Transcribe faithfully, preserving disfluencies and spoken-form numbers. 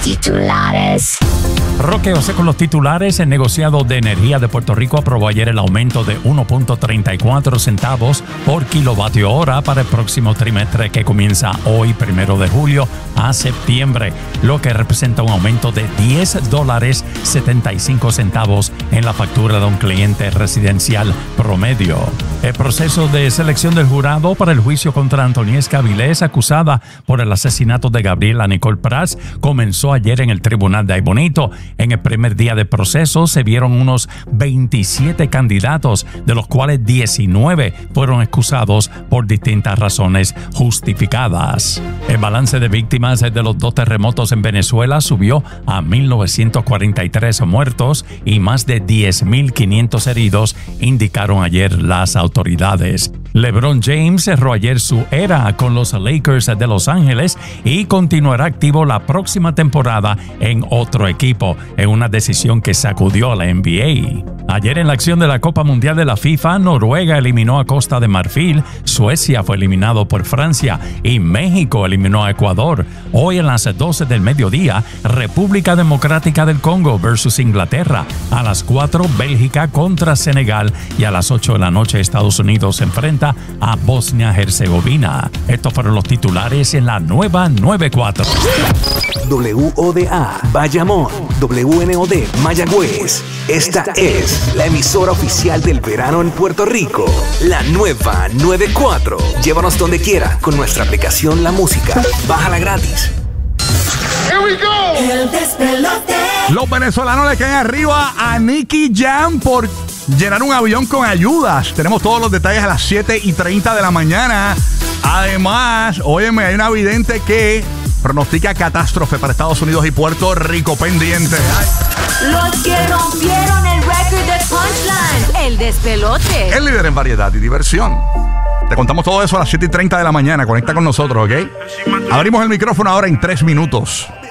Titulares. Roqueose con los titulares. El negociado de energía de Puerto Rico aprobó ayer el aumento de uno punto treinta y cuatro centavos por kilovatio hora para el próximo trimestre que comienza hoy, primero de julio, a septiembre, lo que representa un aumento de diez dólares setenta y cinco centavos en la factura de un cliente residencial promedio. El proceso de selección del jurado para el juicio contra Antoniesca Avilés, acusada por el asesinato de Gabriela Nicole Prats, comenzó ayer en el tribunal de Aybonito. En el primer día de proceso se vieron unos veintisiete candidatos, de los cuales diecinueve fueron excusados por distintas razones justificadas. El balance de víctimas de los dos terremotos en Venezuela subió a mil novecientos cuarenta y tres muertos y más de diez mil quinientos heridos, indicaron ayer las autoridades. LeBron James cerró ayer su era con los Lakers de Los Ángeles y continuará activo la próxima temporada en otro equipo, en una decisión que sacudió a la N B A. Ayer en la acción de la Copa Mundial de la FIFA, Noruega eliminó a Costa de Marfil, Suecia fue eliminado por Francia y México eliminó a Ecuador. Hoy en las doce del mediodía, República Democrática del Congo versus Inglaterra. A las cuatro, Bélgica contra Senegal y a las ocho de la noche, Estados Unidos se enfrenta a Bosnia-Herzegovina. Estos fueron los titulares en la nueva noventa y cuatro. W O D A Bayamón, W N O D Mayagüez. Esta es la emisora oficial del verano en Puerto Rico. La nueva noventa y cuatro. Llévanos donde quiera con nuestra aplicación La Música. Bájala gratis. Here we go. El despelote. Los venezolanos le caen arriba a Nicky Jam por llenar un avión con ayudas. Tenemos todos los detalles a las siete y treinta de la mañana. Además, óyeme, hay una vidente que pronostica catástrofe para Estados Unidos y Puerto Rico. Pendiente. Ay. Los que rompieron el récord de Punchline. El despelote. El líder en variedad y diversión. Te contamos todo eso a las siete y treinta de la mañana. Conecta con nosotros, ¿ok? Abrimos el micrófono ahora en tres minutos.